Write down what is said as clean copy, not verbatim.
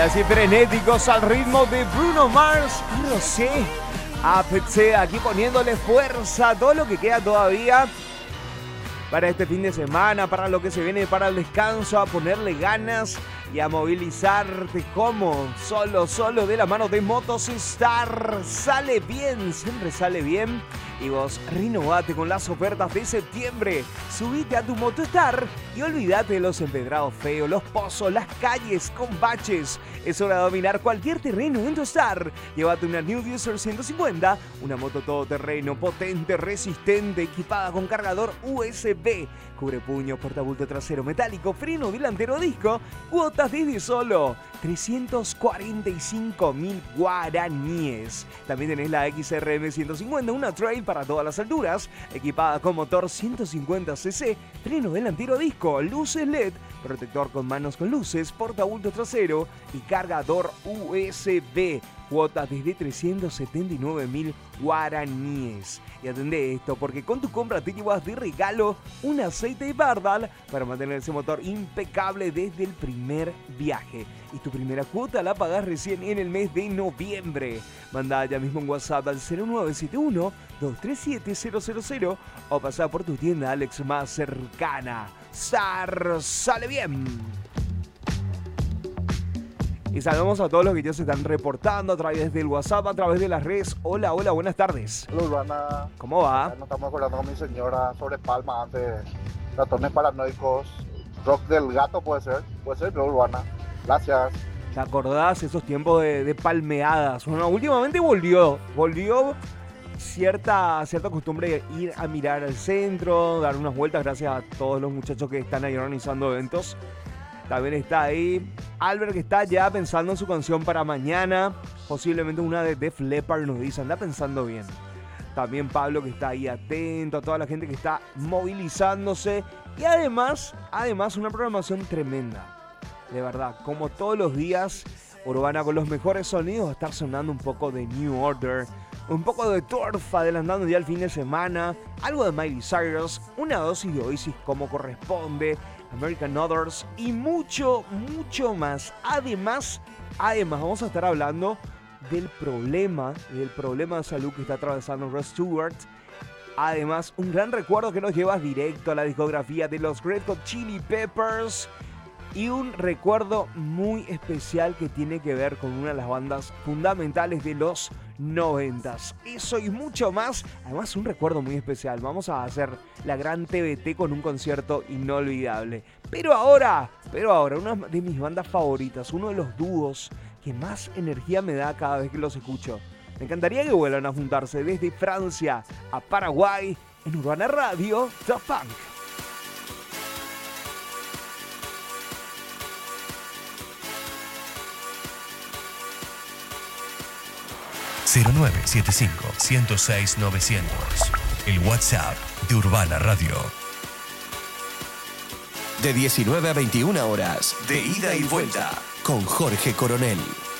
así frenéticos al ritmo de Bruno Mars y Rosé. APC aquí poniéndole fuerza a todo lo que queda todavía para este fin de semana, para lo que se viene, para el descanso, a ponerle ganas y a movilizarte como solo de la mano de Motostar. Sale bien, siempre sale bien. Y vos renovate con las ofertas de septiembre. Subite a tu Motostar y olvídate de los empedrados feos, los pozos, las calles con baches. Es hora de dominar cualquier terreno en tu Star. Llévate una New User 150, una moto todoterreno, potente, resistente, equipada con cargador USB, cubre puño, portabulto trasero metálico, freno delantero disco, cuotas desde solo 345.000 guaraníes. También tenés la XRM 150, una trail para todas las alturas, equipada con motor 150cc, freno delantero disco, luces LED, protector con manos con luces, portabulto trasero y cargador USB. Cuotas desde 379.000 guaraníes. Y atendé esto, porque con tu compra te llevas de regalo un aceite de Bardal para mantener ese motor impecable desde el primer viaje. Y tu primera cuota la pagás recién en el mes de noviembre. Manda ya mismo un WhatsApp al 0971-237-000 o pasá por tu tienda Alex más cercana. SAR sale bien. Y saludamos a todos los que ya se están reportando a través del WhatsApp, a través de las redes. Hola, buenas tardes. Hola, Urbana. ¿Cómo va? Nos estamos acordando con mi señora sobre Palma antes. Ratones paranoicos. Rock del gato puede ser, pero Urbana. Gracias. ¿Te acordás esos tiempos de palmeadas? Bueno, últimamente volvió cierta costumbre de ir a mirar al centro, dar unas vueltas, gracias a todos los muchachos que están ahí organizando eventos. También está ahí Albert, que está ya pensando en su canción para mañana. Posiblemente una de Def Leppard, nos dice, anda pensando bien. También Pablo, que está ahí atento a toda la gente que está movilizándose. Y además una programación tremenda. De verdad, como todos los días, Urbana con los mejores sonidos. Va a estar sonando un poco de New Order, un poco de Torf, adelantando ya el fin de semana. Algo de Miley Cyrus, una dosis de Oasis como corresponde. American Others y mucho más. Además, vamos a estar hablando del problema de salud que está atravesando Rod Stewart. Además, un gran recuerdo que nos lleva directo a la discografía de los Red Hot Chili Peppers. Y un recuerdo muy especial que tiene que ver con una de las bandas fundamentales de los 90s. Eso y mucho más. Además, un recuerdo muy especial. Vamos a hacer la gran TBT con un concierto inolvidable. Pero ahora, una de mis bandas favoritas, uno de los dúos que más energía me da cada vez que los escucho. Me encantaría que vuelvan a juntarse desde Francia a Paraguay en Urbana Radio, The Funk. ...0975-106-900... el WhatsApp de Urbana Radio. De 19 a 21 horas, de ida y vuelta, con Jorge Coronel.